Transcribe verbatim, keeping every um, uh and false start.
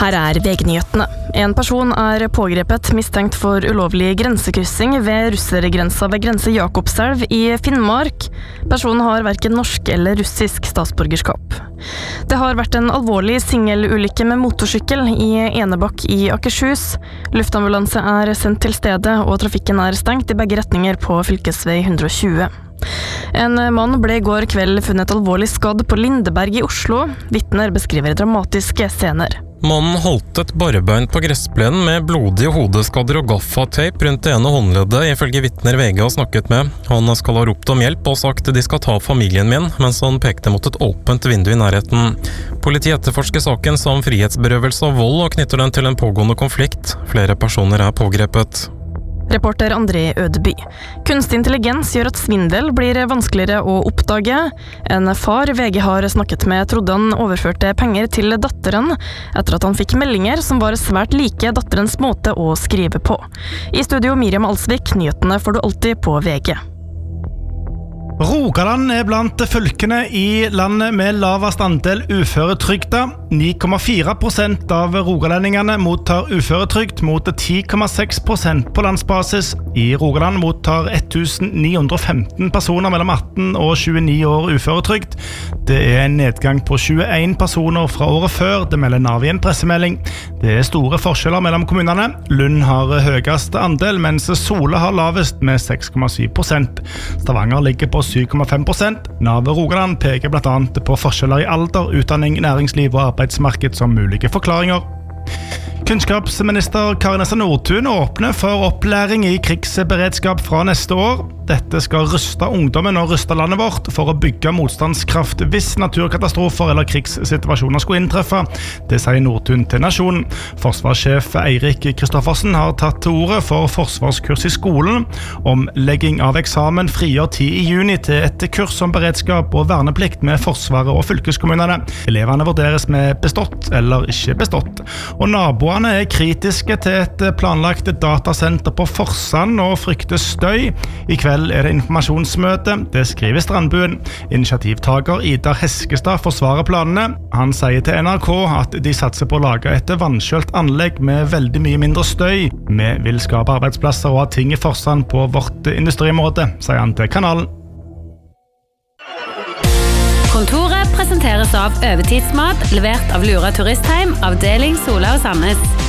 Her er V G-nyhetene. En person er pågrepet mistenkt for ulovlig grensekryssing ved russergrensa ved grense Jakobselv i Finnmark. Personen har hverken norsk eller russisk statsborgerskap. Det har vært en alvorlig singelulykke med motorsykkel i Enebakk i Akershus. Luftambulanse er sendt til stedet, og trafikken er stengt i begge retninger på fylkesvei hundre og tjue. En mann ble i går kveld funnet alvorlig skadd på Lindeberg i Oslo. Vitner beskriver dramatiske scener. Mannen holdt et barbein på gressplenen med blodige hodeskader og gaffateip rundt det ene håndleddet, ifølge vitner V G har snakket med. Han skal ha ropt om hjelp og sagt de skal ta familien min, mens han pekte mot et åpent vindu i nærheten. Politiet etterforsker saken som frihetsberøvelse og vold og knytter den til en pågående konflikt. Flere personer er pågrepet. Reporter André Ødeby. Kunstig intelligens gjør at svindel blir vanskeligere å oppdage. En far V G har snakket med trodde han overførte penger til datteren, etter at han fikk meldinger som var svært like datterens måte å skrive på. I studio Miriam Alsvik, nyhetene får du alltid på V G. Rogaland er blant fylkene i landet med lavest andel uføretrygda. ni komma fire prosent av rogalendingene mottar uføretrygd mot ti komma seks prosent på landsbasis. I Rogaland mottar ett tusen ni hundre og femten personer mellom atten og tjueni år uføretrygd. Det er en nedgang på tjueen personer fra året før, det melder Nav i en pressemelding. Det er store forskjeller mellom kommunene. Lund har høyest andel, mens Sola har lavest med seks komma syv prosent. Stavanger ligger på syv komma fem prosent. Nav Rogaland peker blant annet på forskjeller i alder, utdanning, næringsliv og arbeidsmarked som mulige forklaringer. Kunnskapsminister Kari Nessa Nordtun åpner for opplæring i krigsberedskap fra neste år. Dette skal ruste ungdommen og ruste landet vårt for å bygge motstandskraft hvis naturkatastrofer eller krigssituasjoner skulle inntreffe. Det sier Nordtun til Nasjonen. Forsvarssjef Eirik Kristoffersen har tatt til ordet for forsvarskurs i skolen. Omlegging av eksamen frigjør tid i juni til et kurs om beredskap og verneplikt med Forsvaret og fylkeskommunene. Elevene vurderes med bestått eller ikke bestått. Og naboene er kritiske til et planlagt datasenter på Forsand og frykter støy. I kveld er det informasjonsmøte, det skriver Strandbuen. Initiativtaker Idar Heskestad forsvarer planene. Han sier til N R K at de satser på å lage et vannkjølt anlegg med veldig mye mindre støy. Vi vil skape arbeidsplasser og ha ting i Forsand på vårt industriområde, sier han til kanalen. Kontoret presenteres av Øvertidsmat, levert av Lura Turistheim, avdeling Sola og Sandnes.